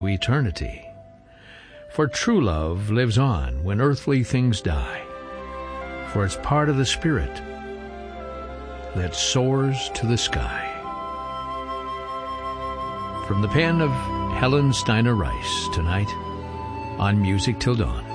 eternity. For true love lives on when earthly things die, for it's part of the spirit that soars to the sky. From the pen of Helen Steiner Rice tonight on Music Till Dawn.